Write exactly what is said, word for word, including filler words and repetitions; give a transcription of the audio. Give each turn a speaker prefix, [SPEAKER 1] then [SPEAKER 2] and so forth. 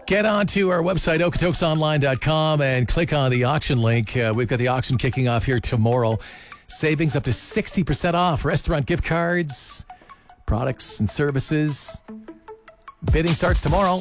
[SPEAKER 1] Get on to our website, okotoks online dot com, and click on the auction link. Uh, we've got the auction kicking off here tomorrow. Savings up to sixty percent off. Restaurant gift cards, products and services. Bidding starts tomorrow.